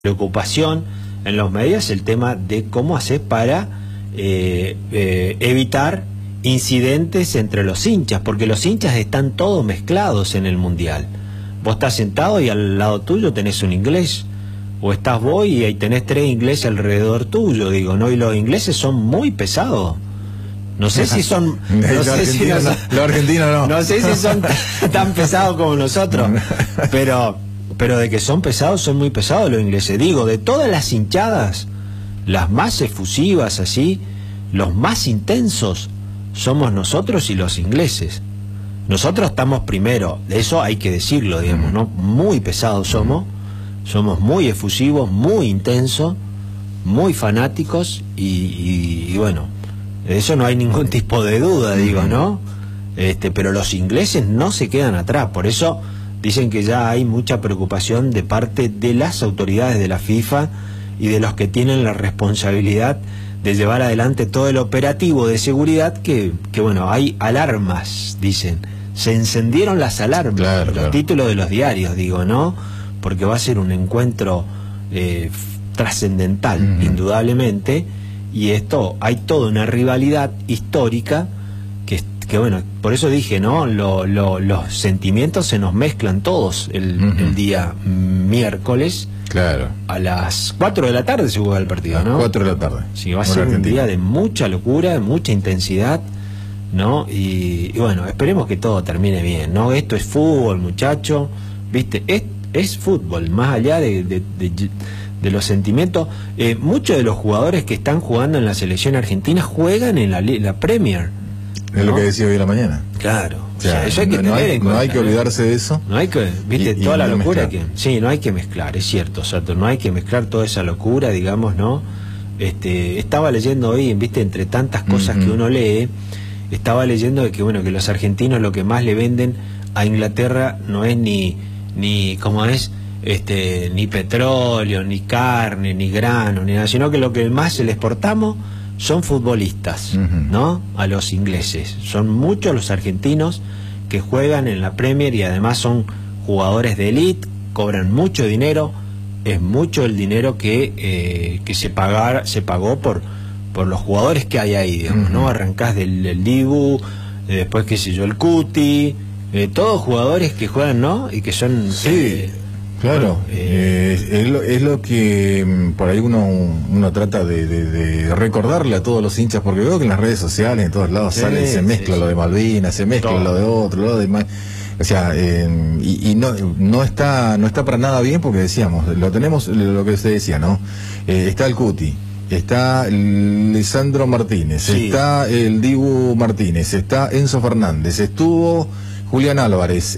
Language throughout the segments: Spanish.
preocupación en los medios el tema de cómo hacer para evitar incidentes entre los hinchas, porque los hinchas están todos mezclados en el Mundial. Vos estás sentado y al lado tuyo tenés un inglés, o estás vos y ahí tenés 3 ingleses alrededor tuyo, digo, ¿no? Y los ingleses son muy pesados. No sé si son... Los argentinos no. No sé si son tan pesados como nosotros, pero de que son pesados, son muy pesados los ingleses. Digo, de todas las hinchadas, las más efusivas así, los más intensos, somos nosotros y los ingleses. Nosotros estamos primero, de eso hay que decirlo, digamos, ¿no? Muy pesados somos muy efusivos, muy intensos, muy fanáticos y bueno, de eso no hay ningún tipo de duda, digo, ¿no? Pero los ingleses no se quedan atrás, por eso dicen que ya hay mucha preocupación de parte de las autoridades de la FIFA y de los que tienen la responsabilidad de llevar adelante todo el operativo de seguridad que bueno, hay alarmas, dicen. Se encendieron las alarmas, los títulos de los diarios, digo, ¿no? Porque va a ser un encuentro trascendental, indudablemente, y esto, hay toda una rivalidad histórica que bueno, por eso dije, ¿no? Los sentimientos se nos mezclan todos el día miércoles. Claro. A las 4 de la tarde se juega el partido, ¿no? 4 de la tarde. Sí, va a ser un día de mucha locura, de mucha intensidad, ¿no? Y bueno, esperemos que todo termine bien, ¿no? Esto es fútbol, muchacho, ¿viste? Es fútbol, más allá de los sentimientos. Muchos de los jugadores que están jugando en la selección argentina juegan en la Premier. Es lo que decía hoy en la mañana. Claro. O sea, eso hay que tener en cuenta, no hay que olvidarse de eso. No hay que, viste, toda la locura que... Sí, no hay que mezclar, es cierto, Sato, no hay que mezclar toda esa locura, digamos, ¿no? Estaba leyendo hoy, viste, entre tantas cosas que uno lee, estaba leyendo de que, bueno, que los argentinos lo que más le venden a Inglaterra no es ni ¿cómo es? Ni petróleo, ni carne, ni grano, ni nada, sino que lo que más se le exportamos son futbolistas, ¿no? A los ingleses. Son muchos los argentinos que juegan en la Premier y además son jugadores de élite, cobran mucho dinero, es mucho el dinero que se pagó por los jugadores que hay ahí, digamos, ¿no? Arrancás del Dibu, después qué sé yo, el Cuti, todos jugadores que juegan, ¿no? Y que son... Sí. Claro, es lo que por ahí uno trata de recordarle a todos los hinchas, porque veo que en las redes sociales, en todos lados sale, se mezcla lo de Malvinas, se mezcla lo de otro, lo de... O sea, y no está para nada bien, porque decíamos, lo tenemos, lo que usted decía, ¿no? Está el Cuti, está Lisandro Martínez, está el Dibu Martínez, está Enzo Fernández, estuvo... Julián Álvarez,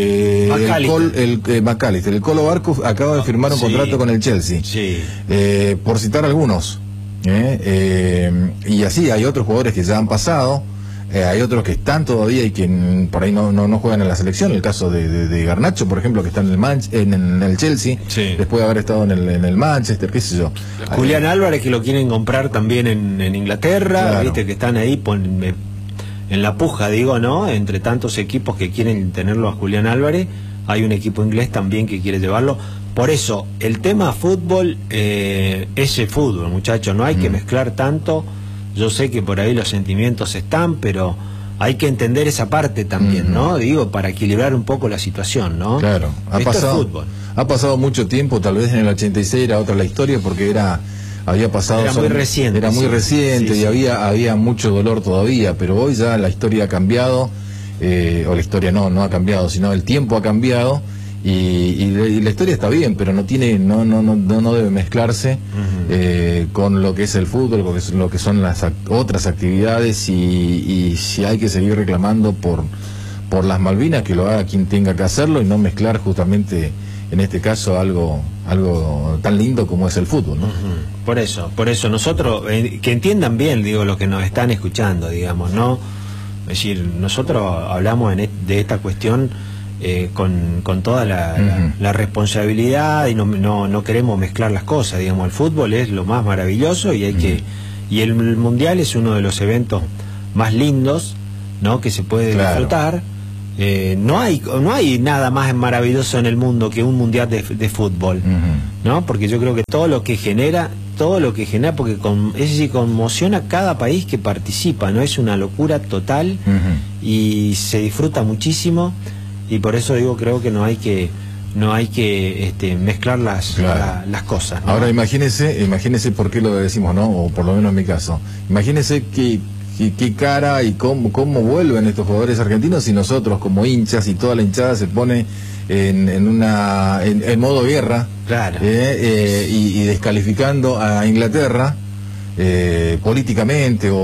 McAllister, el Colo Barco acaba de firmar un contrato con el Chelsea, por citar algunos, y así hay otros jugadores que ya han pasado, hay otros que están todavía y que por ahí no juegan en la selección, el caso de Garnacho, por ejemplo, que está en el Chelsea, después de haber estado en el Manchester, qué sé yo. Julián Álvarez, que lo quieren comprar también en Inglaterra, viste que están ahí en la puja, digo, ¿no? Entre tantos equipos que quieren tenerlo a Julián Álvarez, hay un equipo inglés también que quiere llevarlo. Por eso, el tema fútbol es el fútbol, muchachos, no hay que mezclar tanto. Yo sé que por ahí los sentimientos están, pero hay que entender esa parte también, ¿no? Digo, para equilibrar un poco la situación, ¿no? Claro, Esto es fútbol. Ha pasado mucho tiempo, tal vez en el 86 era otra la historia, porque era muy reciente, y había mucho dolor todavía, pero hoy ya la historia ha cambiado, o la historia no ha cambiado, sino el tiempo ha cambiado, y la historia está bien, pero no debe mezclarse con lo que es el fútbol, con lo que son las otras actividades, y si hay que seguir reclamando por las Malvinas, que lo haga quien tenga que hacerlo, y no mezclar justamente en este caso algo tan lindo como es el fútbol, ¿no? Por eso nosotros, que entiendan bien, digo, los que nos están escuchando, digamos, ¿no? Es decir, nosotros hablamos de esta cuestión con toda la responsabilidad, y no queremos mezclar las cosas, digamos. El fútbol es lo más maravilloso y y el Mundial es uno de los eventos más lindos, ¿no? Que se puede disfrutar. no hay nada más maravilloso en el mundo que un mundial de fútbol, ¿no? Porque yo creo que todo lo que genera, porque es decir, conmociona a cada país que participa, ¿no? Es una locura total y se disfruta muchísimo, y por eso digo, creo que no hay que mezclar las cosas, ¿no? Ahora imagínese por qué lo decimos, ¿no? O por lo menos en mi caso. Imagínese qué cara y cómo vuelven estos jugadores argentinos, y nosotros como hinchas y toda la hinchada se pone en modo guerra, claro, y descalificando a Inglaterra políticamente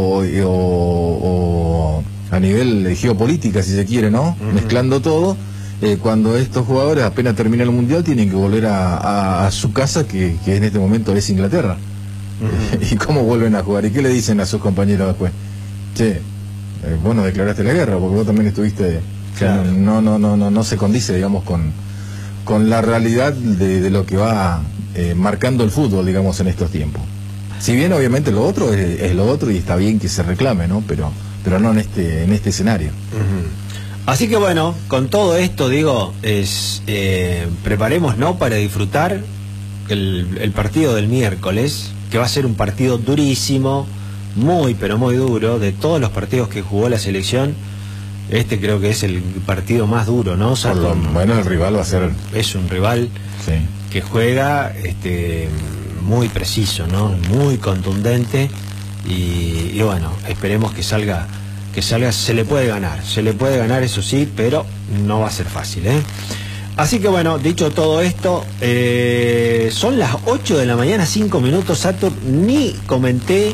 o a nivel geopolítica, si se quiere, ¿no? Mezclando todo, cuando estos jugadores apenas terminan el mundial tienen que volver a su casa, que en este momento es Inglaterra. ¿Y cómo vuelven a jugar? ¿Y qué le dicen a sus compañeros después? Che, vos no declaraste la guerra, porque vos también estuviste... Claro. No se condice, digamos, con la realidad de lo que va marcando el fútbol, digamos, en estos tiempos. Si bien obviamente lo otro es lo otro, y está bien que se reclame, ¿no? Pero no en este escenario. Así que bueno, con todo esto, digo, preparemos, ¿no?, para disfrutar el partido del miércoles, que va a ser un partido durísimo, muy pero muy duro. De todos los partidos que jugó la selección, este creo que es el partido más duro, ¿no? O sea, por lo menos el rival va a ser... Es un rival que juega muy preciso, ¿no? Muy contundente, y bueno, esperemos que salga, se le puede ganar, eso sí, pero no va a ser fácil, ¿eh? Así que bueno, dicho todo esto, son las 8 de la mañana, 5 minutos, Satur, ni comenté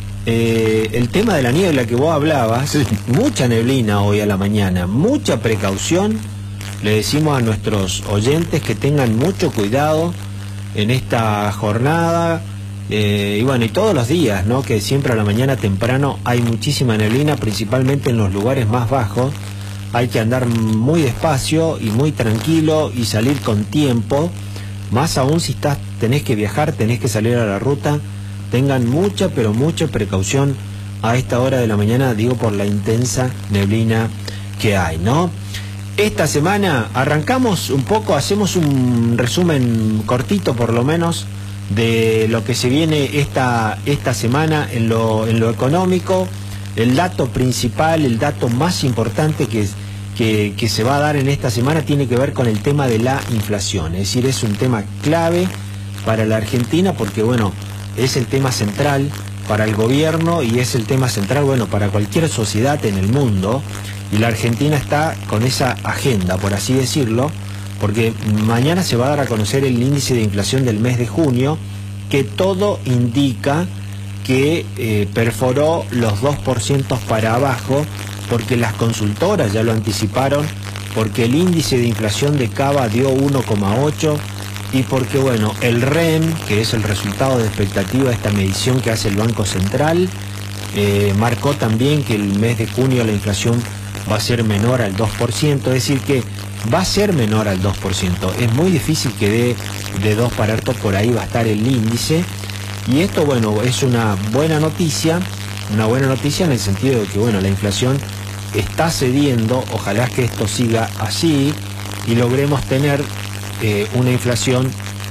el tema de la niebla que vos hablabas. Sí. Mucha neblina hoy a la mañana, mucha precaución. Le decimos a nuestros oyentes que tengan mucho cuidado en esta jornada, y bueno, y todos los días, ¿no? Que siempre a la mañana temprano hay muchísima neblina, principalmente en los lugares más bajos. Hay que andar muy despacio y muy tranquilo y salir con tiempo, más aún si tenés que viajar, tenés que salir a la ruta. Tengan mucha, pero mucha precaución a esta hora de la mañana, digo, por la intensa neblina que hay, ¿no? Esta semana arrancamos un poco, hacemos un resumen cortito por lo menos de lo que se viene esta semana en lo económico. El dato principal, el dato más importante que se va a dar en esta semana tiene que ver con el tema de la inflación. Es decir, es un tema clave para la Argentina, porque bueno, es el tema central para el gobierno y es el tema central, bueno, para cualquier sociedad en el mundo, y la Argentina está con esa agenda, por así decirlo, porque mañana se va a dar a conocer el índice de inflación del mes de junio, que todo indica que perforó los 2% para abajo, porque las consultoras ya lo anticiparon, porque el índice de inflación de Cava dio 1,8%, y porque bueno, el REM, que es el resultado de expectativa de esta medición que hace el Banco Central, marcó también que el mes de junio la inflación va a ser menor al 2%, es decir que va a ser menor al 2%. Es muy difícil que dé de 2 para alto, por ahí va a estar el índice, y esto bueno, es una buena noticia en el sentido de que bueno, la inflación está cediendo. Ojalá que esto siga así y logremos tener una inflación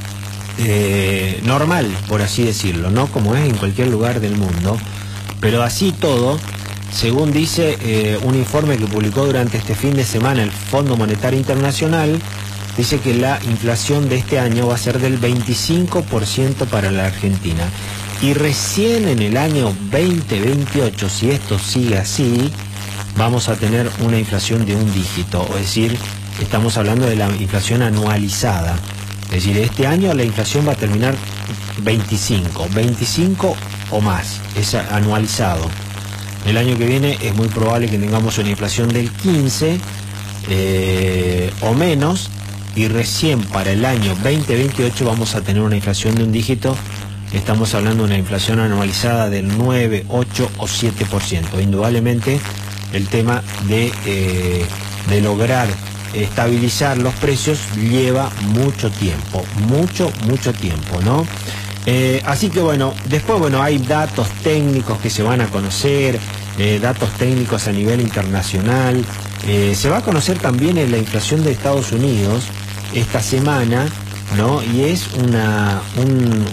normal, por así decirlo, ¿no? Como es en cualquier lugar del mundo. Pero así todo, según dice un informe que publicó durante este fin de semana el Fondo Monetario Internacional, dice que la inflación de este año va a ser del 25% para la Argentina. Y recién en el año 2028, si esto sigue así, vamos a tener una inflación de un dígito, es decir, estamos hablando de la inflación anualizada. Es decir, este año la inflación va a terminar 25 o más, es anualizado. El año que viene es muy probable que tengamos una inflación del 15 o menos, y recién para el año 2028 vamos a tener una inflación de un dígito. Estamos hablando de una inflación anualizada del 9, 8 o 7%. Indudablemente el tema de lograr estabilizar los precios lleva mucho tiempo, mucho tiempo, ¿no? Así que bueno, después bueno, hay datos técnicos que se van a conocer, datos técnicos a nivel internacional, Se va a conocer también la inflación de Estados Unidos esta semana, ¿no? Y es